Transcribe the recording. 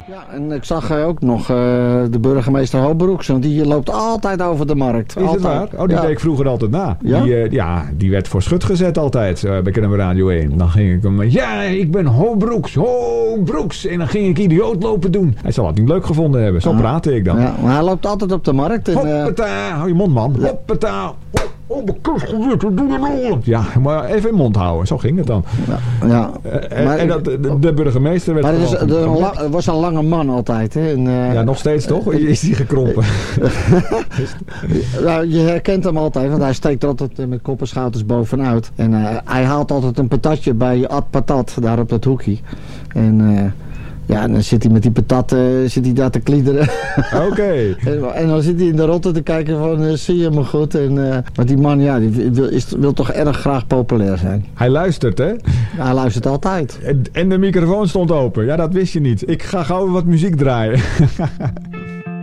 Ja, en ik zag ook nog de burgemeester Hoopbroeks, want die loopt altijd over de markt. Is het waar? Oh, die deed ik vroeger altijd na. Ja? Die werd voor schut gezet altijd bij KNM Radio 1. Dan ging ik hem, ik ben Hoopbroeks. En dan ging ik idioot lopen doen. Hij zal het niet leuk gevonden hebben. Zo praatte ik dan. Ja, maar hij loopt altijd op de markt. En, hoppata, hou je mond, man. Ja. Hoppata. Oh, mijn kustgebied, wat doe je nou? Ja, maar even in mond houden. Zo ging het dan. Ja. De burgemeester werd... Maar het was een lange man altijd. Hè? En, nog steeds toch? Is die gekrompen? Je herkent hem altijd, want hij steekt altijd met kop en schouders bovenuit. En hij haalt altijd een patatje bij Ad Patat, daar op dat hoekje. En... en dan zit hij met die patat daar te kliederen. Oké. En dan zit hij in de rotte te kijken van, zie je me goed? Maar die man, die wil toch erg graag populair zijn. Hij luistert, hè? Hij luistert altijd. En de microfoon stond open. Ja, dat wist je niet. Ik ga gauw wat muziek draaien.